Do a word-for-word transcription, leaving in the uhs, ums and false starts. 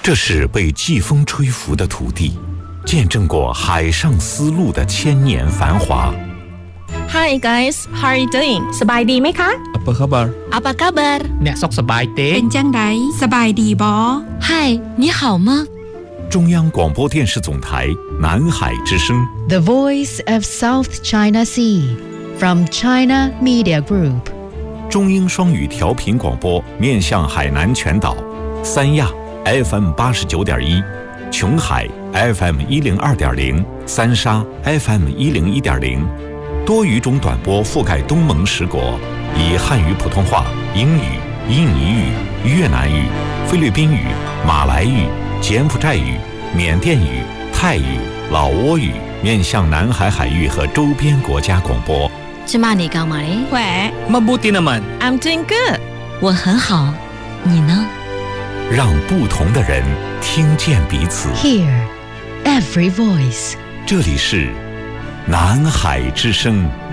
这是被季风吹拂的土地，见证过海上丝路的千年繁华。 Hi guys, how are you doing? สบายดีไหมคะ Apa khabar? Apa kabar? អ្នកសុខសប្បាយទេเป็นจังไดสบายดีบอ Hi, 你好吗？ 中央广播电视总台南海之声 The Voice of South China Sea from China Media Group 中英双语调频广播面向海南全岛，三亚 F M 八十九点一，琼海 F M 一零二点零，三沙 F M 一零一点零，多语种短波覆盖东盟十国，以汉语普通话、英语、印尼语、越南语、菲律宾语、马来语、柬埔寨语、缅甸语、泰语、老挝语面向南海海域和周边国家广播。 芝麻你干嘛嘞？ แหว Mabuti naman. I'm doing good. 我很好，你呢？ 让不同的人听见彼此。 Hear every voice 这里是南海之声。